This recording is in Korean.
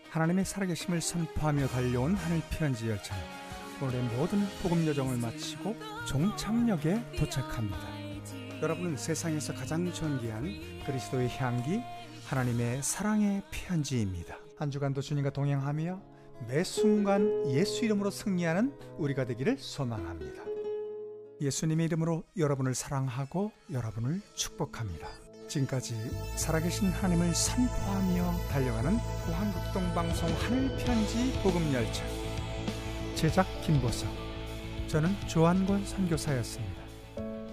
하나님의 살아계심을 선포하며 달려온 하늘 편지 열차는 오늘의 모든 복음 여정을 마치고 종착역에 도착합니다. 여러분은 세상에서 가장 존귀한 그리스도의 향기, 하나님의 사랑의 편지입니다. 한 주간도 주님과 동행하며 매 순간 예수 이름으로 승리하는 우리가 되기를 소망합니다. 예수님의 이름으로 여러분을 사랑하고 여러분을 축복합니다. 지금까지 살아계신 하나님을 선포하며 달려가는 고한극동방송 하늘편지 복음열차, 제작 김보석, 저는 조한권 선교사였습니다.